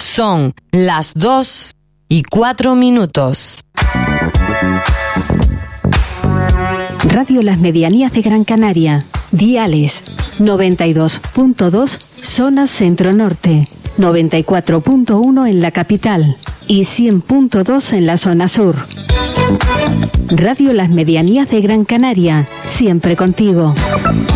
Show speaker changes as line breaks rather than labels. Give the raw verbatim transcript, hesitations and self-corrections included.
Son las dos y cuatro minutos.
Radio Las Medianías de Gran Canaria. Diales noventa y dos punto dos, zona centro-norte, noventa y cuatro punto uno en la capital y cien punto dos en la zona sur. Radio Las Medianías de Gran Canaria, siempre contigo.